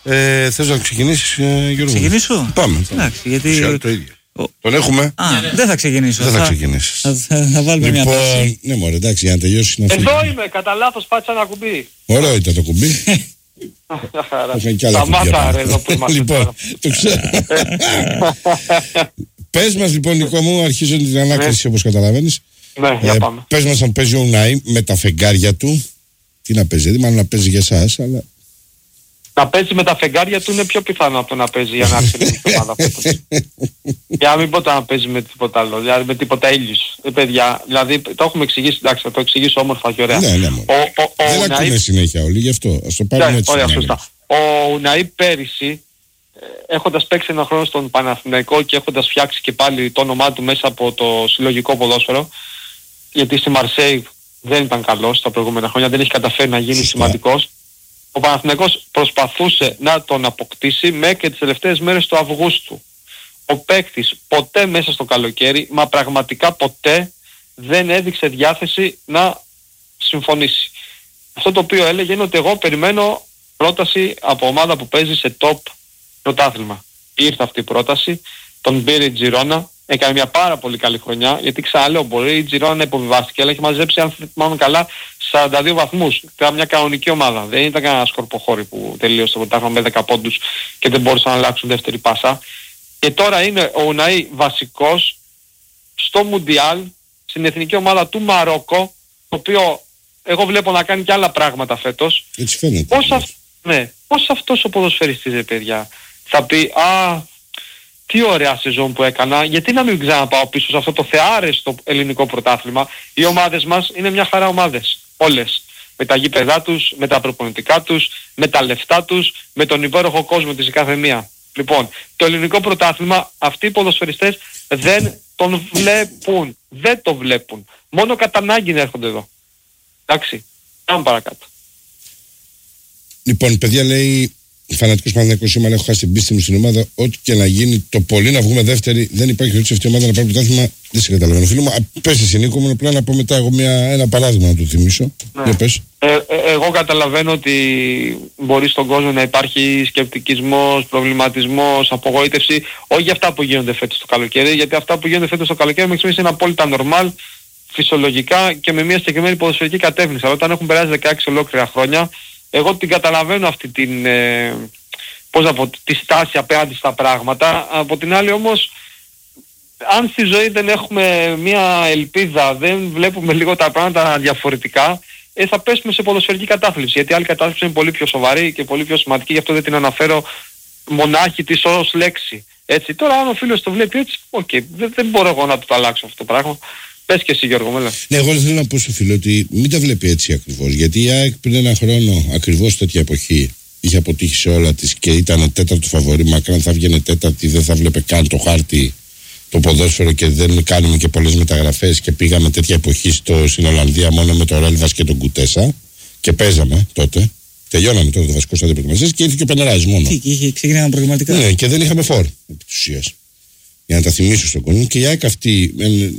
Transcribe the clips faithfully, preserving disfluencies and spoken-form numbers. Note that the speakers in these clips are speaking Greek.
Ε, θες να ξεκινήσεις, ε, Γιώργο? Ξεκινήσω. Πάμε. πάμε. Εντάξει, γιατί... Φυσικά, το ίδιο. Ο... Τον έχουμε. Α, δεν θα ξεκινήσω. Δεν θα, θα ξεκινήσεις. Θα, θα, θα βάλουμε λοιπόν, μια τάση. Ναι, μωρέ, εντάξει, για να τελειώσει να φύγει. Εδώ είμαι, κατά λάθος πάτησα ένα κουμπί. Ωραίο ήταν το κουμπί. Έχουν κι άλλα σταμάτα ρε εδώ που είμαστε. Λοιπόν, το ξέρω. Πες μας λοιπόν, Νικό μου, αρχίζω την ανάκριση όπως καταλαβαίνεις. Ναι, για πάμε. Πες μας αν παίζει ο Ουνάι με τα φεγγάρια του. Τι να παίζει, δηλαδή μάλλον να παίζει για εσάς, αλλά... Να παίζει με τα φεγγάρια του είναι πιο πιθανό από το να παίζει για να έρθει την ομάδα φέτος. Για να μην πω να παίζει με τίποτα άλλο, δηλαδή με τίποτα ήλιους. Ε, παιδιά, δηλαδή το έχουμε εξηγήσει, εντάξει, θα το εξηγήσω όμορφα και ωραία. Ναι, ναι, ο, ο, ο, δεν Ουναή... ακούνε συνέχεια όλοι, γι' αυτό. Ας το πάρουμε έτσι. Ωραία, σωστά. Ο Ουναή πέρυσι, έχοντας παίξει ένα χρόνο στον Παναθηναϊκό και έχοντας φτιάξει και πάλι το όνομά του μέσα από το συλλογικό ποδόσφαιρο, γιατί στη Μαρσέη δεν ήταν καλός τα προηγούμενα χρόνια, δεν έχει καταφέρει να γίνει σωστά σημαντικός. Ο Παναθηναϊκός προσπαθούσε να τον αποκτήσει μέχρι και τις τελευταίες μέρες του Αυγούστου. Ο παίκτης ποτέ μέσα στο καλοκαίρι, μα πραγματικά ποτέ δεν έδειξε διάθεση να συμφωνήσει. Αυτό το οποίο έλεγε είναι ότι εγώ περιμένω πρόταση από ομάδα που παίζει σε top πρωτάθλημα. Ήρθε αυτή η πρόταση, τον πήρε η Τζιρόνα, έκανε μια πάρα πολύ καλή χρονιά, γιατί ξαναλέω μπορεί η Τζιρόνα να υποβιβάστηκε, αλλά έχει μαζέψει, αν θυμάμαι καλά, σαράντα δύο βαθμούς. Ήταν μια κανονική ομάδα. Δεν ήταν κανένα σκορποχώρι που τελείωσε το πρωτάθλημα με δέκα πόντους και δεν μπορούσαν να αλλάξουν δεύτερη πάσα. Και τώρα είναι ο Ουναή βασικός στο Μουντιάλ, στην εθνική ομάδα του Μαρόκο, το οποίο εγώ βλέπω να κάνει και άλλα πράγματα φέτος. Έτσι φαίνεται. Πώς, αυ... ναι, πώς αυτός ο ποδοσφαιριστής, ρε παιδιά, θα πει «Α, τι ωραία σεζόν που έκανα, γιατί να μην ξαναπάω πίσω σε αυτό το θεάρεστο ελληνικό πρωτάθλημα». Οι ομάδες μας είναι μια χαρά ομάδες, όλες. Με τα γήπεδά τους, με τα προπονητικά τους, με τα λεφτά τους, με τον υπέροχο κόσμο της η κάθε μία. Λοιπόν, το ελληνικό πρωτάθλημα, αυτοί οι ποδοσφαιριστές δεν τον βλέπουν. Δεν το βλέπουν. Μόνο κατά ανάγκη έρχονται εδώ. Εντάξει, πάμε παρακάτω. Λοιπόν, παιδιά, λέει φανατικός Παναθηναϊκός σήμερα, έχω χάσει την πίστη μου στην ομάδα. Ό,τι και να γίνει, το πολύ να βγούμε δεύτερη, δεν υπάρχει περίπτωση αυτή η ομάδα να πάρει πρωτάθλημα. Δεν σε καταλαβαίνω, φίλο μου. Πες εσύ, Νίκο μου, απλά να πω μετά εγώ μια, ένα παράδειγμα να του θυμίσω. Ναι. Για πες. Ε, ε, εγώ καταλαβαίνω ότι μπορεί στον κόσμο να υπάρχει σκεπτικισμός, προβληματισμός, απογοήτευση, όχι για αυτά που γίνονται φέτος το καλοκαίρι, γιατί αυτά που γίνονται φέτος το καλοκαίρι μέχρι στιγμής είναι απόλυτα normal, φυσιολογικά και με μια συγκεκριμένη ποδοσφαιρική κατεύθυνση. Αλλά όταν έχουν περάσει δεκαέξι ολόκληρα χρόνια, εγώ την καταλαβαίνω αυτή την, ε, πώς να πω, τη στάση απέναντι στα πράγματα. Από την άλλη όμως, αν στη ζωή δεν έχουμε μια ελπίδα, δεν βλέπουμε λίγο τα πράγματα διαφορετικά, ε, θα πέσουμε σε ποδοσφαιρική κατάθλιψη. Γιατί άλλη κατάθλιψη είναι πολύ πιο σοβαρή και πολύ πιο σημαντική, γι' αυτό δεν την αναφέρω μονάχη της ως λέξη. Έτσι. Τώρα αν ο φίλος το βλέπει έτσι, οκ, okay, δεν, δεν μπορώ εγώ να το αλλάξω αυτό το πράγμα. Πες και εσύ, Γιώργο, μέλα. Ναι, εγώ θέλω να πω στο φίλο ότι μην τα βλέπει έτσι ακριβώς. Γιατί η ΑΕΚ πριν ένα χρόνο, ακριβώς τέτοια εποχή, είχε αποτύχει σε όλα της και ήταν τέταρτο φαβορί. Μακράν θα βγαίνει τέταρτη, δεν θα βλέπε καν το χάρτη το ποδόσφαιρο και δεν κάνουμε και πολλές μεταγραφές. Και πήγαμε τέτοια εποχή στο, στην Ολλανδία μόνο με το Ρέλβας και τον Κουτέσα και παίζαμε τότε. Τελειώναμε τότε το βασικό στάδιο προετοιμασίας και ήρθε και ο Πενεράζης μόνο. Τι, είχε ξεκινήσει προγραμματικά. Ναι, και δεν είχαμε φόρ επί της ουσίας. Για να τα θυμίσω στον κόσμο. Και η ΑΕΚ αυτή.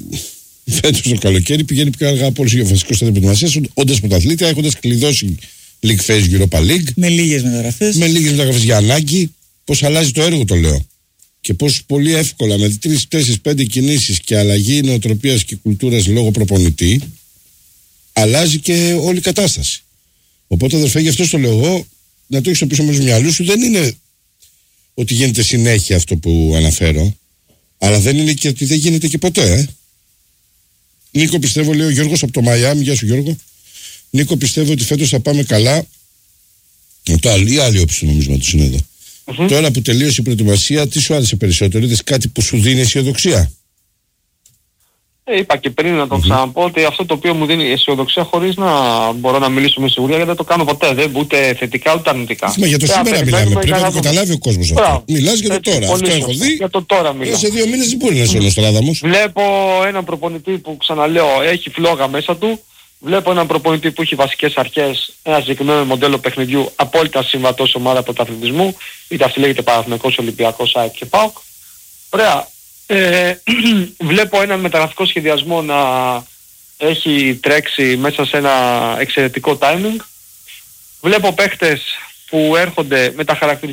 Φέτος το καλοκαίρι πηγαίνει πιο αργά από όλους για βασικό στάδιο προετοιμασίας, όντας πρωταθλήτρια, έχοντας κλειδώσει League Phase Europa League. Με λίγες μεταγραφές. Με λίγες μεταγραφές για ανάγκη. Πώς αλλάζει το έργο, το λέω. Και πώς πολύ εύκολα με τρεις, τέσσερις, πέντε κινήσεις και αλλαγή νοοτροπίας και κουλτούρας λόγω προπονητή, αλλάζει και όλη η κατάσταση. Οπότε, αδερφέ, γι' αυτό το λέω εγώ, να το έχεις στο πίσω μέρος του μυαλού σου, δεν είναι ότι γίνεται συνέχεια αυτό που αναφέρω, αλλά δεν είναι και ότι δεν γίνεται και ποτέ, ε. Νίκο, πιστεύω, λέει ο Γιώργος από το Μαϊάμι. Γεια σου, Γιώργο. Νίκο, πιστεύω ότι φέτος θα πάμε καλά. Το άλλη, η άλλη όψη του νομίσματος είναι εδώ. Uh-huh. Τώρα που τελείωσε η προετοιμασία, τι σου άρεσε περισσότερο, είδες κάτι που σου δίνει αισιοδοξία? Ε, είπα και πριν να το mm-hmm. ξαναπώ ότι αυτό το οποίο μου δίνει αισιοδοξία, χωρίς να μπορώ να μιλήσω με σιγουριά, γιατί δεν το κάνω ποτέ, δεν, ούτε θετικά ούτε αρνητικά. Μα για το σήμερα μιλάμε, πρέπει να το καταλάβει ο κόσμος αυτό. Μιλάς για το τώρα, αυτό έχω δει. Για το τώρα μιλάω. Σε δύο μήνες δεν μπορεί να είσαι ο Νοστράδαμος. Βλέπω έναν προπονητή που, ξαναλέω, έχει φλόγα μέσα του. Βλέπω έναν προπονητή που έχει βασικές αρχές, ένα συγκεκριμένο μοντέλο παιχνιδιού απόλυτα συμβατό ομάδα πρωταθλητισμού, είτε αυτή λέγεται Παναθηναϊκός, Ολυμπιακός, ΑΕΚ και ΠΑΟΚ. Ωραία. Ε, βλέπω έναν μεταγραφικό σχεδιασμό να έχει τρέξει μέσα σε ένα εξαιρετικό timing. Βλέπω παίχτες που έρχονται με τα χαρακτηριστικά